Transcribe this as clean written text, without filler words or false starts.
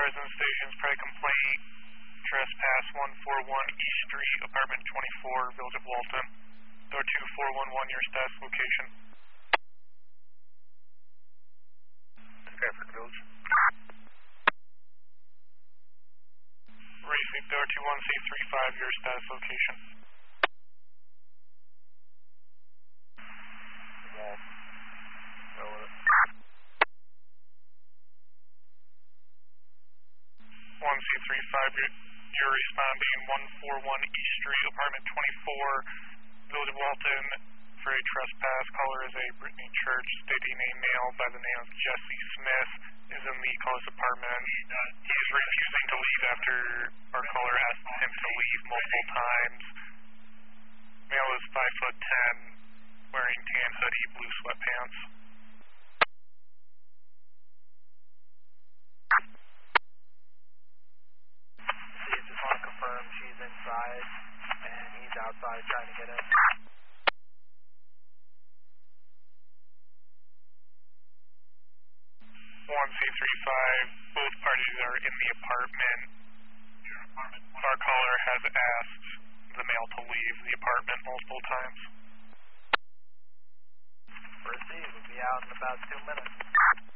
present stations, probably complaint, trespass 141 East Street, apartment 24, Village of Walton. Door 2411, your status location. Stanford Village. Racing door 21C35, your status location. Wall. Go with it. 1C35, you're responding 141 East Street, apartment 24, Village of Walton, for a trespass. Caller is a Brittany Church, stating a male by the name of Jesse Smith is in the caller's apartment. He is refusing to leave after our caller asked him to leave multiple times. Male is 5'10", wearing tan hoodie, blue sweatpants. She just want to confirm she's inside and he's outside trying to get in. 1C35, both parties are in the apartment. Our caller has asked the male to leave the apartment multiple times. Proceed, we'll be out in about 2 minutes.